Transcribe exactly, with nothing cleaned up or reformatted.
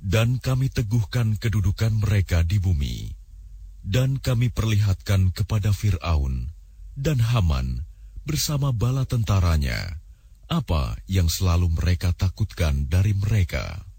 Dan kami teguhkan kedudukan mereka di bumi. Dan kami perlihatkan kepada Fir'aun dan Haman bersama bala tentaranya apa yang selalu mereka takutkan dari mereka.